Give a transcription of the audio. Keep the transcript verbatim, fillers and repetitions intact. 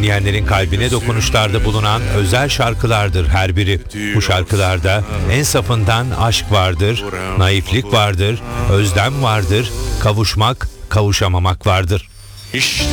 Dinleyenlerin kalbine dokunuşlarda bulunan özel şarkılardır her biri. Bu şarkılarda en safından aşk vardır, naiflik vardır, özlem vardır, kavuşmak, kavuşamamak vardır. İşte